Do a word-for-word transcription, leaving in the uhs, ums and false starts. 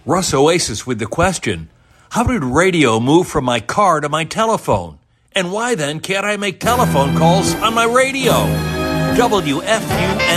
Russ Oasis with the question, how did radio move from my car to my telephone? And why then can't I make telephone calls on my radio? W F U N